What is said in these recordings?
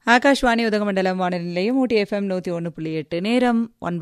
ஆகாஷ்வாணி உதகமண்டலம் வானொலி நிலையம் ஊட்டி FM 101.8. நேரம்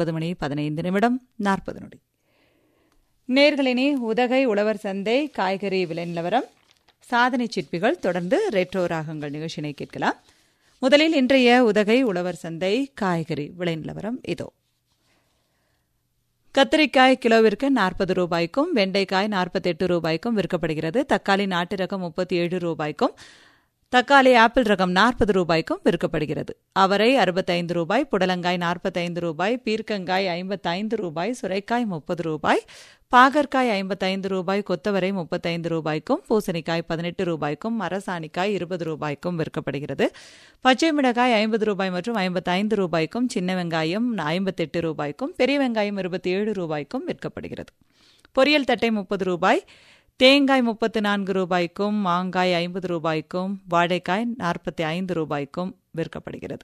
9:15 நேர்களினே உதகை உழவர் சந்தை காய்கறி விலை நிலவரம், சாதனை சிற்பிகள், தொடர்ந்து ரெட்ரோ ராகங்கள் நிகழ்ச்சியினை கேட்கலாம். முதலில் இன்றைய உதகை உழவர் சந்தை காய்கறி விலை நிலவரம் இதோ. கத்திரிக்காய் கிலோவிற்கு 40 ரூபாய்க்கும், வெண்டைக்காய் 48 ரூபாய்க்கும் விற்கப்படுகிறது. தக்காளி நாட்டு ரகம் 37 ரூபாய்க்கும், தக்காளி ஆப்பிள் ரகம் 40 ரூபாய்க்கும் விற்கப்படுகிறது. அவரை 65 ரூபாய், புடலங்காய் 45 ரூபாய், பீர்க்கங்காய் 55 ரூபாய், சுரைக்காய் 30 ரூபாய், பாகற்காய் 55 ரூபாய், கொத்தவரை 35 ரூபாய்க்கும், பூசணிக்காய் 18 ரூபாய்க்கும், அரசாணிக்காய் 20 ரூபாய்க்கும் விற்கப்படுகிறது. பச்சை மிளகாய் 50 ரூபாய் மற்றும் 55 ரூபாய்க்கும், சின்ன வெங்காயம் 58 ரூபாய்க்கும், பெரிய வெங்காயம் 27 ரூபாய்க்கும் விற்கப்படுகிறது. பொரியல் தட்டை 30 ரூபாய், தேங்காய் 34 ரூபாய்க்கும், மாங்காய் 50 ரூபாய்க்கும், வாழைக்காய் 45 ரூபாய்க்கும் விற்கப்படுகிறது.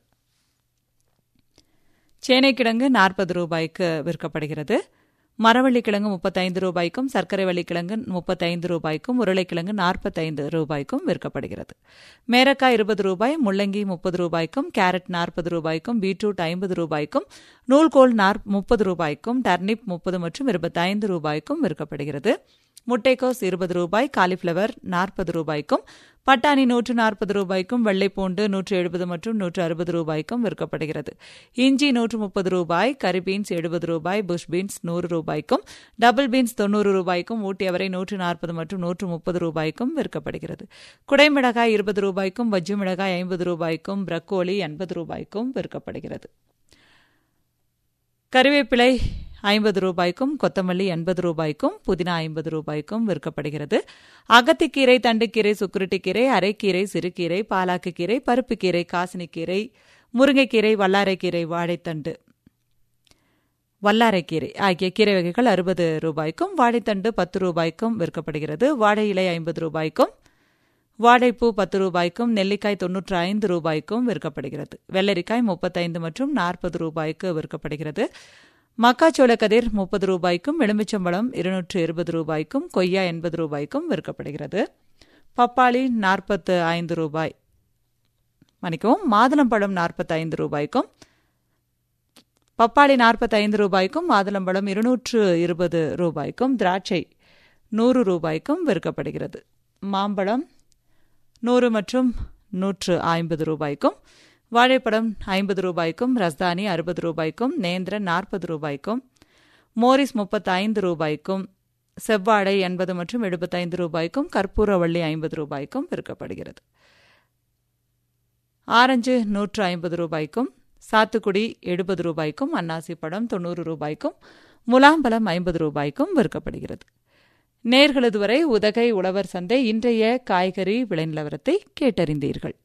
சேனைக்கிழங்கு 40 ரூபாய்க்கு விற்கப்படுகிறது. மரவள்ளிக்கிழங்கு 35 ரூபாய்க்கும், சர்க்கரை வள்ளிக்கிழங்கு 35 ரூபாய்க்கும், உருளைக்கிழங்கு 45 ரூபாய்க்கும் விற்கப்படுகிறது. மேரக்காய் 20 ரூபாய், முள்ளங்கி 30 ரூபாய்க்கும், கேரட் 40 ரூபாய்க்கும், பீட்ரூட் 50 ரூபாய்க்கும், நூல்கோல் 30 ரூபாய்க்கும், டர்னிப் 30 மற்றும் 25 ரூபாய்க்கும் விற்கப்படுகிறது. முட்டைக்கோஸ் 20 ரூபாய், காலிஃபிளவர் 40 ரூபாய்க்கும், பட்டாணி 140 ரூபாய்க்கும், வெள்ளைப்பூண்டு 170 மற்றும் 160 ரூபாய்க்கும் விற்கப்படுகிறது. இஞ்சி 130 ரூபாய், கரி பீன்ஸ் 70 ரூபாய், புஷ் பீன்ஸ் 100 ரூபாய்க்கும், டபுள் பீன்ஸ் 90 ரூபாய்க்கும், ஊட்டி அவரை 140 மற்றும் 130 ரூபாய்க்கும் விற்கப்படுகிறது. குடைமிளகாய் 20 ரூபாய்க்கும், பஜ்ஜி மிளகாய் 50 ரூபாய்க்கும், பிரக்கோலி 80 ரூபாய்க்கும் விற்கப்படுகிறது. கறிவேப்பிலை 50 ரூபாய்க்கும், கொத்தமல்லி 80 ரூபாய்க்கும், புதினா 50 ரூபாய்க்கும் விற்கப்படுகிறது. அகத்திக்கீரை, தண்டுக்கீரை, சுக்குருட்டிக்கீரை, அரைக்கீரை, சிறுகீரை, பாலாக்குக்கீரை, பருப்புக்கீரை, காசினிக்கீரை, முருங்கைக்கீரை, வல்லாரைக்கீரை, வாழைத்தண்டு, வல்லாரைக்கீரை ஆகிய கீரை வகைகள் 60 ரூபாய்க்கும், வாழைத்தண்டு 10 ரூபாய்க்கும் விற்கப்படுகிறது. வாழை இலை 50 ரூபாய்க்கும், வாழைப்பூ 10 ரூபாய்க்கும், நெல்லிக்காய் 95 ரூபாய்க்கும் விற்கப்படுகிறது. வெள்ளரிக்காய் 35 மற்றும் 40 ரூபாய்க்கு விற்கப்படுகிறது. மக்காச்சோள கதிர் 30 ரூபாய்க்கும், எலுமிச்சம்பழம் 220 ரூபாய்க்கும், கொய்யா 80 ரூபாய்க்கும் விற்கப்படுகிறது. பப்பாளி 45 ரூபாய், மாதுளம்பழம் 45 ரூபாய்க்கும், பப்பாளி 45 ரூபாய்க்கும், மாதுளம்பழம் 220 ரூபாய்க்கும், திராட்சை 100 ரூபாய்க்கும் விற்கப்படுகிறது. மாம்பழம் 100 மற்றும் 150 ரூபாய்க்கும், வாழைப்பழம் 50 ரூபாய்க்கும், ரஸ்தானி 60 ரூபாய்க்கும், நேந்திரன் 40 ரூபாய்க்கும், மோரிஸ் 35 ரூபாய்க்கும், செவ்வாழை 80 மற்றும் 75 ரூபாய்க்கும், கற்பூரவள்ளி 50 ரூபாய்க்கும் விற்கப்படுகிறது. ஆரஞ்சு 150 ரூபாய்க்கும், சாத்துக்குடி 70 ரூபாய்க்கும், அன்னாசி பழம் 90 ரூபாய்க்கும், முலாம்பழம் 50 ரூபாய்க்கும் விற்கப்படுகிறது. நேர்களது வரை உதகை உழவர் சந்தை இன்றைய காய்கறி விலை நிலவரத்தை கேட்டறிந்தீர்கள்.